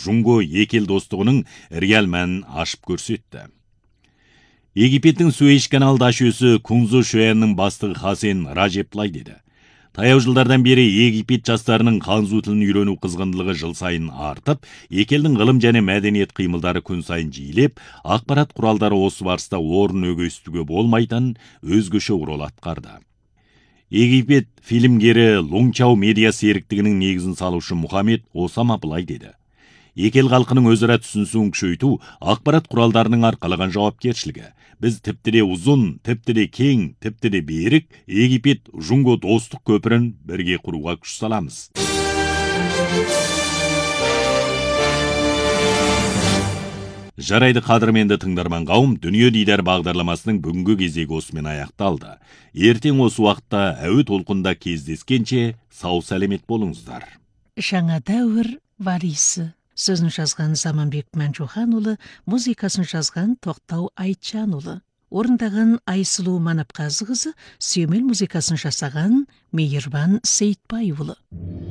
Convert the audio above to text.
Жунго екі ел достығының реал мәнін ашып көрсетті. Египеттің Суэйш каналы дашөсі Кунзу Шуэннің бастығы Хасен Ражеплай деді. Таяу жылдардан бері Египет жастарының ханзу тілін үйрену қызғындылығы жыл сайын артып, екі елдің ғылым және мәдениет қимылдары күн сайын жиілеп, ақпарат құралдары осы барыста орын өгестіге болмайтын өзгеше рөл атқарды. Египет фильмгері Лоңчау медиа серіктігінің негізін салушы Мұхаммед Осама былай деді. Екі ел халқының өзара түсінісуін күшейту ақпарат құралдарының арқалаған жауапкершілігі. Біз тіпті де ұзын, тіпті де кең, тіпті де берік Египет Жунго достық көпірін бірге құруға күш саламыз. Жарайды қадірменді тыңдарман қауым, Дүние Дидар бағдарламасының бүгінгі кезегі осымен аяқталды. Ертең осы уақытта әуе толқында кездескенше сау сәлемет болыңыздар. Жаңа дәуір варисі. Сөзін жазған Заманбек Мәнжуханұлы, музыкасын жазған Тоқтау Айтжанұлы. Орындаған Айсұлу Манапқазықызы, сүйемел музыкасын жасаған Мейірбан Сейтбайұлы.